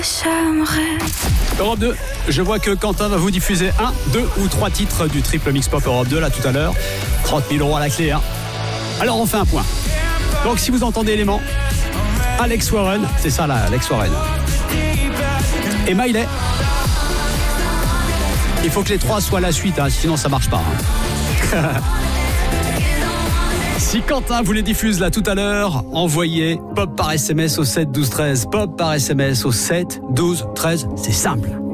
Europe 2, je vois que Quentin va vous diffuser 1, 2 ou 3 titres du triple mix pop Europe 2 là tout à l'heure. 30 000 € à la clé. Hein. Alors on fait un point. Donc si vous entendez l'élément, Alex Warren, c'est ça là, Alex Warren. Et Miley. Il faut que les 3 soient la suite, hein, sinon ça marche pas. Hein. Si Quentin vous les diffuse là tout à l'heure, envoyez pop par SMS au 7 12 13. Pop par SMS au 7 12 13, c'est simple.